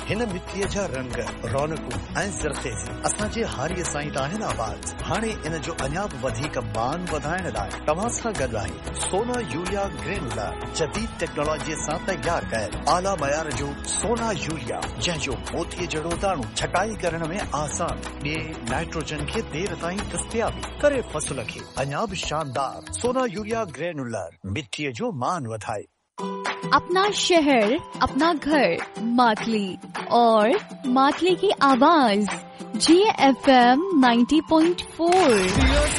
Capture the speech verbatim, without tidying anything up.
हिन मिट्टीअ जा रंग रौनकूं ऐं ज़रख़ेज़ी असांजे हारीअ साईं त आहिनि आवाज़। हाणे इन जो अञा बि वधीक मान वधाइण लाइ तव्हां सां गॾु आहे सोना यूरिया ग्रेनुलर, जदीद टेक्नोलॉजीअ सां तयारु कयल आला मयार जो सोना यूरिया, जंहिंजो मोतीअ जहिड़ो दाणो छटाई करण में आसान, ॿिए नाइट्रोजन खे देर ताईं दस्तयाबी करे फसल खे अञा बि शानदार। सोना यूरिया ग्रेनुलर मिट्टीअ जो मान वधाए। अपना शहर, अपना घर, मातली और मातली की आवाज जी F M ninety point four.